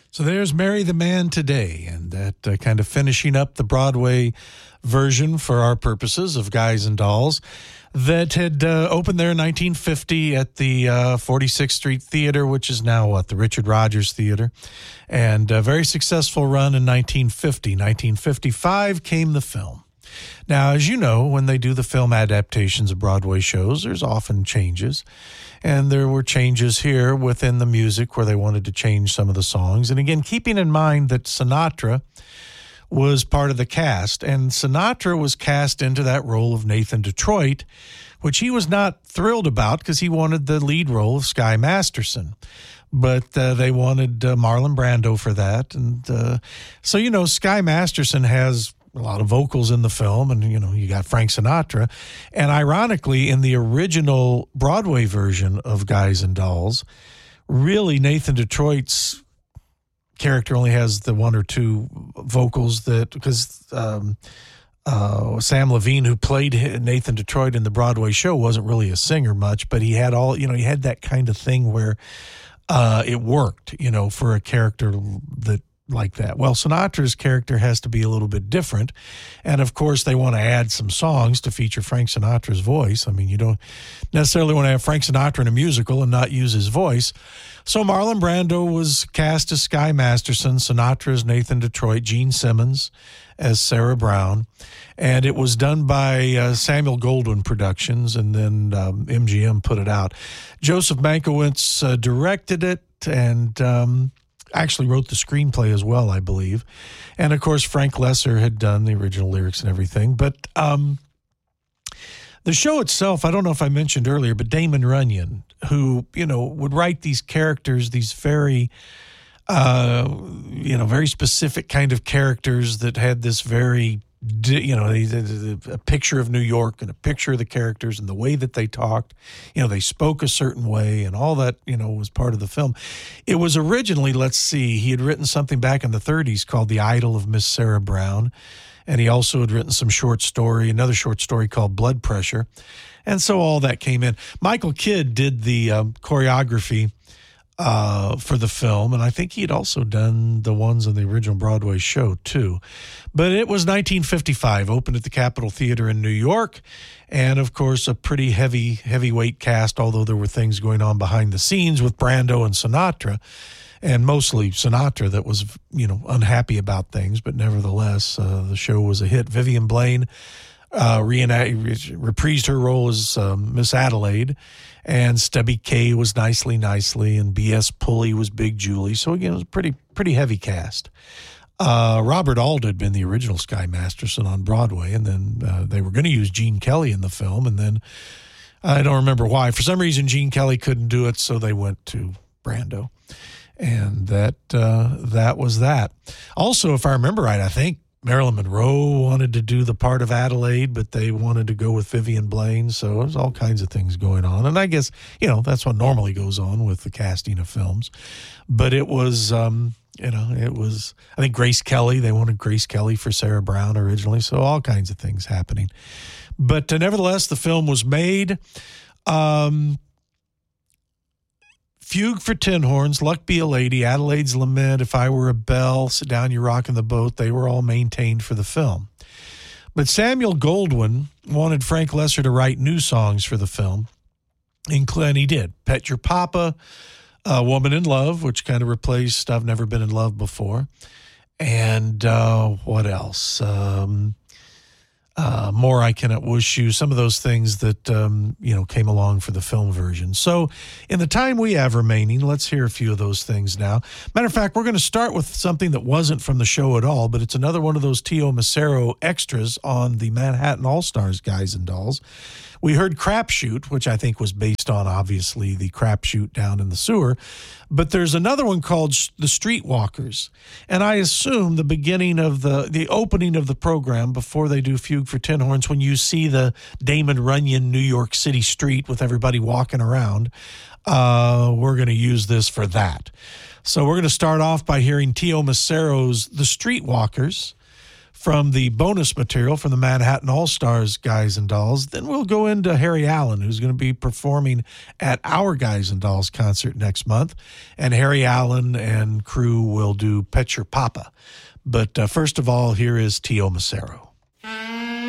So there's Marry the Man Today, and that kind of finishing up the Broadway version for our purposes of Guys and Dolls that had opened there in 1950 at the 46th Street Theater, which is now, the Richard Rodgers Theater, and a very successful run in 1950. 1955 came the film. Now, as you know, when they do the film adaptations of Broadway shows, there's often changes. And there were changes here within the music where they wanted to change some of the songs. And again, keeping in mind that Sinatra was part of the cast, and Sinatra was cast into that role of Nathan Detroit, which he was not thrilled about because he wanted the lead role of Sky Masterson. But they wanted Marlon Brando for that. And so, Sky Masterson has a lot of vocals in the film, and, you got Frank Sinatra. And ironically, in the original Broadway version of Guys and Dolls, really Nathan Detroit's character only has the one or two vocals because Sam Levine, who played Nathan Detroit in the Broadway show, wasn't really a singer much, but he had he had that kind of thing where it worked, for a character that like that. Well, Sinatra's character has to be a little bit different. And of course, they want to add some songs to feature Frank Sinatra's voice. I mean, you don't necessarily want to have Frank Sinatra in a musical and not use his voice. So Marlon Brando was cast as Sky Masterson, Sinatra as Nathan Detroit, Gene Simmons as Sarah Brown. And it was done by Samuel Goldwyn Productions, and then MGM put it out. Joseph Mankiewicz directed it, and actually wrote the screenplay as well, I believe. And, of course, Frank Lesser had done the original lyrics and everything. But the show itself, I don't know if I mentioned earlier, but Damon Runyon, who, would write these characters, these very, very specific kind of characters that had this very, a picture of New York and a picture of the characters and the way that they talked. They spoke a certain way, and all that, was part of the film. It was originally, he had written something back in the 30s called The Idol of Miss Sarah Brown, and he also had written another short story called Blood Pressure, and so all that came in. Michael Kidd did the choreography for the film, and I think he had also done the ones on the original Broadway show too. But it was 1955, opened at the Capitol Theater in New York, and of course a pretty heavyweight cast, although there were things going on behind the scenes with Brando and Sinatra, and mostly Sinatra that was, unhappy about things, but nevertheless, the show was a hit. Vivian Blaine reprised her role as Miss Adelaide, and Stubby K was Nicely, and B.S. Pulley was Big Julie. So again, it was a pretty heavy cast. Robert Auld had been the original Sky Masterson on Broadway, and then they were going to use Gene Kelly in the film, and then I don't remember why. For some reason, Gene Kelly couldn't do it, so they went to Brando, and that was that. Also, if I remember right, I think Marilyn Monroe wanted to do the part of Adelaide, but they wanted to go with Vivian Blaine, so there's all kinds of things going on. And I guess, that's what normally goes on with the casting of films. But it was, I think Grace Kelly, they wanted Grace Kelly for Sarah Brown originally, so all kinds of things happening. But nevertheless, the film was made. Fugue for Tin Horns, Luck Be a Lady, Adelaide's Lament, If I Were a Belle, Sit Down, You Rockin' the Boat, they were all maintained for the film. But Samuel Goldwyn wanted Frank Lesser to write new songs for the film, and he did. Pet Your Papa, Woman in Love, which kind of replaced I've Never Been in Love Before. And what else? More I Cannot Wish You, some of those things that, came along for the film version. So in the time we have remaining, let's hear a few of those things now. Matter of fact, we're going to start with something that wasn't from the show at all, but it's another one of those Tio Macero extras on the Manhattan All-Stars Guys and Dolls. We heard Crapshoot, which I think was based on, obviously, the crapshoot down in the sewer. But there's another one called The Streetwalkers. And I assume the beginning of the opening of the program, before they do Fugue for Tin Horns, when you see the Damon Runyon New York City street with everybody walking around, we're going to use this for that. So we're going to start off by hearing Tio Macero's The Streetwalkers from the bonus material from the Manhattan All-Stars Guys and Dolls. Then we'll go into Harry Allen, who's going to be performing at our Guys and Dolls concert next month. And Harry Allen and crew will do Pet Your Papa. But first of all, here is Tio Macero.